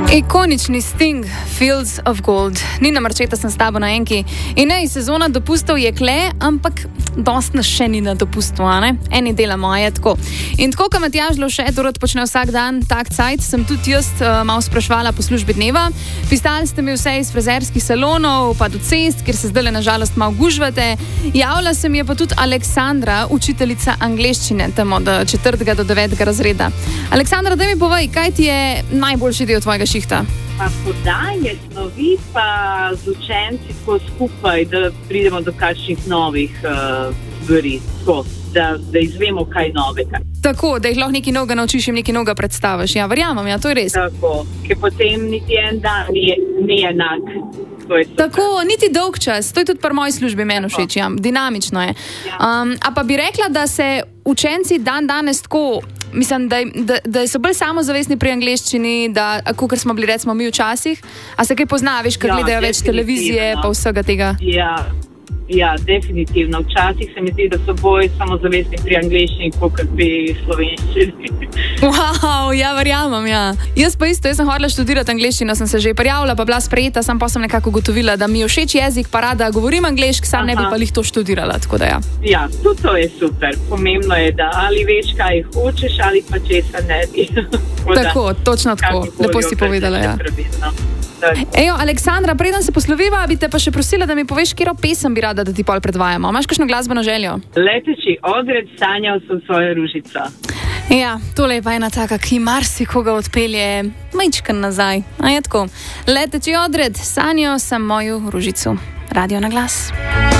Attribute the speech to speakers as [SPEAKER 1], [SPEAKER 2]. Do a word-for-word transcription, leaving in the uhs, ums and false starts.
[SPEAKER 1] Ikonični Sting, Fields of Gold. Nina Marčeta sem s tabo na enki. In ne, sezona dopustov je kle, ampak dost nas še ni na dopustu, a ne? Eni delamo, a je tako. In tako, ko Matjaž Lovše to rad počne vsak dan, tak cajt, sem tudi jaz uh, malo sprašvala po službi dneva. Pisali ste mi vse iz frizerskih salonov, pa do cest, kjer se zdaj nažalost malo gužvate. Javila se mi je pa tudi Aleksandra, učiteljica angleščine, tam od četrtega do devetega razreda. Aleksandra, daj mi povej, kaj ti je najboljši del tvojega šihta?
[SPEAKER 2] Pa podajanje snovi, pa z učenci tako skupaj, da pridemo do kakšnih novih stvari, uh, da, da izvemo kaj novega.
[SPEAKER 1] Tako, da jih lahko nekaj novega naučiš in nekaj novega predstaviš. Ja, verjamem, ja, to je res.
[SPEAKER 2] Tako, ker potem niti en dan ni, ni enak.
[SPEAKER 1] Tako, niti dolg čas, to je tudi pri moji službi meni všeč, ja, dinamično je. Um, a pa bi rekla, da se učenci dan danes tako, mislim, da, da, da so bolj samozavestni pri angleščini, da, kakor smo bili recimo mi včasih, a se kaj pozna, veš, kad ja, gledajo več televizije, pa vsega tega?
[SPEAKER 2] Ja, ja, definitivno. Včasih se mi zdi, da so bolj samozavestni pri angleščini, kot pri slovenščini.
[SPEAKER 1] Wow, ja, verjamem, ja. Jaz pa isto, jaz sem hodila študirati angleščino, sem se že prijavila, pa bila sprejeta, sam pa sem nekako ugotovila, da mi je všeč jezik, pa rada govorim anglešk, sam Aha. ne bi pa lih to študirala, tako da ja.
[SPEAKER 2] Ja, tudi to je super. Pomembno je, da ali veš, kaj hočeš, ali pa česa ne bi.
[SPEAKER 1] Tako, točno tako. Lepo si povedala, ja. Ejo, Aleksandra, preden se posloviva, bi te pa še prosila, da mi poveš, katero pesem bi rada, da ti pol predvajamo. Imaš kakšno glasbeno željo?
[SPEAKER 2] Leteči odred, sanjal sem svojo ružico.
[SPEAKER 1] Ja, tole je pa ena taka, ki marsikoga odpelje majčkan nazaj. A je tako. Leteči odred, sanjal sem mojo ružico. Radio na glas.